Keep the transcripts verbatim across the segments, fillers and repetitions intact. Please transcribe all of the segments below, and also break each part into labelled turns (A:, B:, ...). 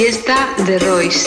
A: Fiesta de Royce.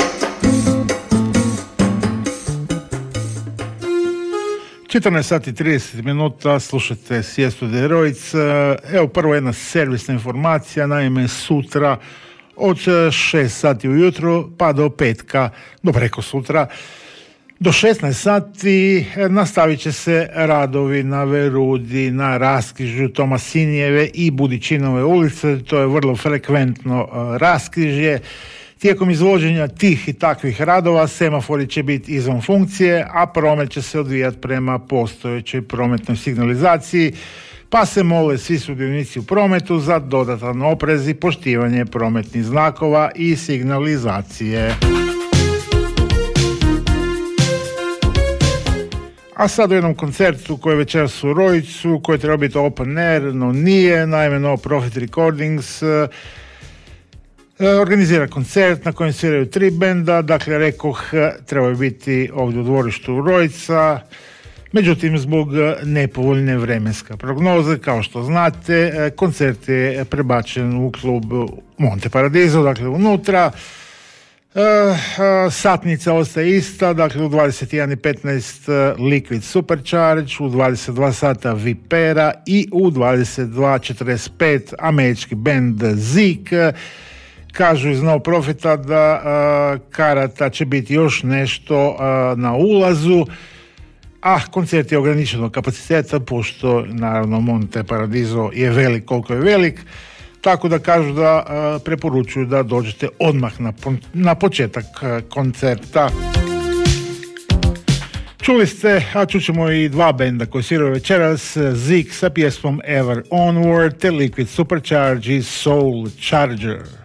B: četrnaest sati i trideset minuta, slušate Siestu de Royce. Evo prvo jedna servisna informacija, naime sutra od šest sati ujutro pa do petka, do preko sutra, do šesnaest sati nastavit će se radovi na Verudi, na raskrižju Tomasinijeve i Budičinove ulice. To je vrlo frekventno raskrižje. Tijekom izvođenja tih i takvih radova semafori će biti izvan funkcije, a promet će se odvijati prema postojećoj prometnoj signalizaciji, pa se mole svi sudionici u prometu za dodatan oprez i poštivanje prometnih znakova i signalizacije. A sad u jednom koncertu koji je večeras u Rojcu, koji treba biti open air, no nije, naime No Profit Recordings organizira koncert na kojem sviraju tri benda, dakle rekoh trebaju biti ovdje u dvorištu Rojca, međutim zbog nepovoljne vremenske prognoze, kao što znate, koncert je prebačen u klub Monte Paradiso, dakle unutra. Satnica ostaje ista, dakle u dvadeset jedan i petnaest Liquid Supercharge, u dvadeset dva sata Vipera i u dvadeset dva četrdeset pet američki band Zik. Kažu iz No Profita da uh, karata će biti još nešto uh, na ulazu, a koncert je ograničenog kapaciteta, pošto naravno Monte Paradiso je velik koliko je velik, tako da kažu da uh, preporučuju da dođete odmah na, na početak uh, koncerta. Čuli ste, a čućemo i dva benda koji sviraju večeras, Zik sa pjesmom Ever Onward te Liquid Supercharge i Soul Charger.